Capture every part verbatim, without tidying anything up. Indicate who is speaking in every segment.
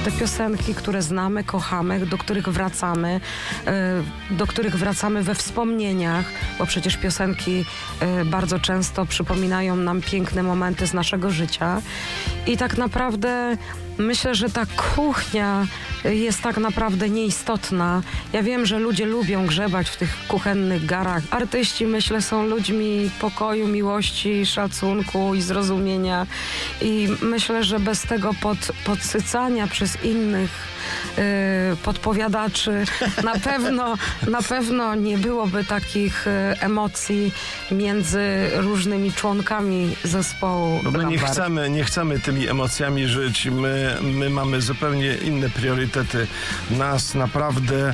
Speaker 1: te piosenki, które znamy, kochamy, do których wracamy, do których wracamy we wspomnieniach, bo przecież piosenki bardzo często przypominają nam piękne momenty z naszego życia. I tak naprawdę myślę, że ta kuchnia jest tak naprawdę nieistotna. Ja wiem, że ludzie lubią grzebać w tych kuchennych garach. Artyści, myślę, są ludźmi pokoju, miłości, szacunku i zrozumienia. I myślę, że bez tego pod, podsycania przez innych yy, podpowiadaczy na pewno, na pewno nie byłoby takich yy, emocji między różnymi członkami zespołu.
Speaker 2: Bo my nie chcemy, nie chcemy tymi emocjami żyć. My, my mamy zupełnie inne priorytety. Nas naprawdę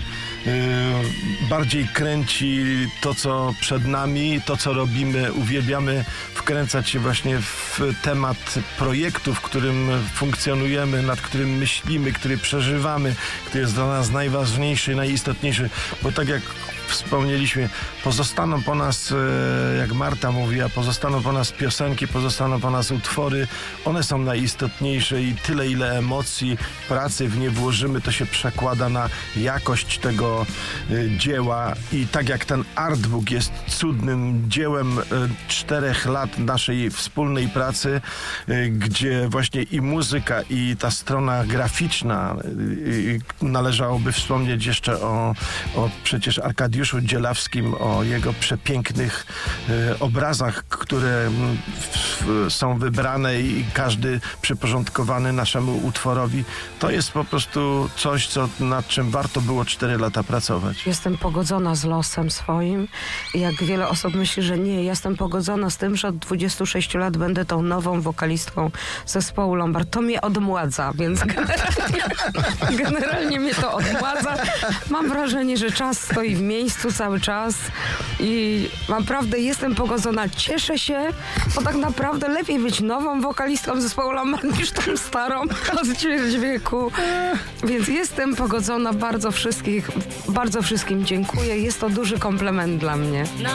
Speaker 2: Yy, bardziej kręci to, co przed nami, to, co robimy. Uwielbiamy wkręcać się właśnie w temat projektu, w którym funkcjonujemy, nad którym myślimy, który przeżywamy, który jest dla nas najważniejszy, najistotniejszy, bo tak jak wspomnieliśmy, pozostaną po nas, jak Marta mówiła, pozostaną po nas piosenki, pozostaną po nas utwory. One są najistotniejsze i tyle, ile emocji, pracy w nie włożymy, to się przekłada na jakość tego dzieła. I tak jak ten artbook jest cudnym dziełem czterech lat naszej wspólnej pracy, gdzie właśnie i muzyka, i ta strona graficzna, należałoby wspomnieć jeszcze o, o przecież Arkadiuszu Dzielawskim, o jego przepięknych e, obrazach, które w, są wybrane i każdy przyporządkowany naszemu utworowi. To jest po prostu coś, co, nad czym warto było cztery lata pracować.
Speaker 1: Jestem pogodzona z losem swoim. Jak wiele osób myśli, że nie. Jestem pogodzona z tym, że od dwudziestu sześciu lat będę tą nową wokalistką zespołu Lombard. To mnie odmładza, więc generalnie, generalnie mnie to odmładza. Mam wrażenie, że czas stoi w miejscu cały czas i naprawdę jestem pogodzona. Cieszę się, bo tak naprawdę lepiej być nową wokalistką zespołu Lombard niż tą starą od ćwierć wieku. Więc jestem pogodzona. Bardzo wszystkich, bardzo wszystkim dziękuję. Jest to duży komplement dla mnie.